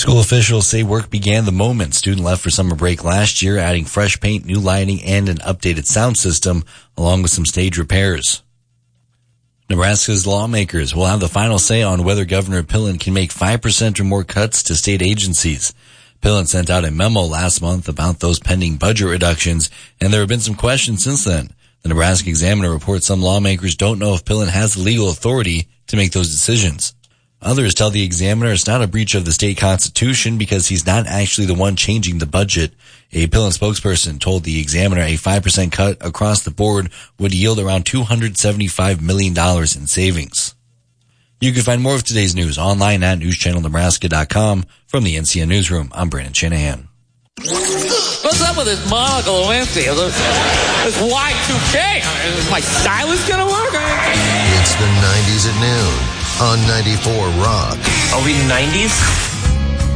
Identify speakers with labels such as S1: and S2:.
S1: School officials say work began the moment student left for summer break last year, adding fresh paint, new lighting, and an updated sound system, along with some stage repairs. Nebraska's lawmakers will have the final say on whether Governor Pillen can make 5% or more cuts to state agencies. Pillen sent out a memo last month about those pending budget reductions, and there have been some questions since then. The Nebraska Examiner reports some lawmakers don't know if Pillen has the legal authority to make those decisions. Others tell the Examiner it's not a breach of the state constitution because he's not actually the one changing the budget. A Pillen spokesperson told the Examiner a 5% cut across the board would yield around $275 million in savings. You can find more of today's news online at newschannelnebraska.com. From the NCN Newsroom, I'm Brandon Shanahan.
S2: What's up with this Monica Lewinsky? This Y2K? Is my stylist gonna work?
S3: It's the 90s at noon on 94 Rock.
S2: Are we 90s?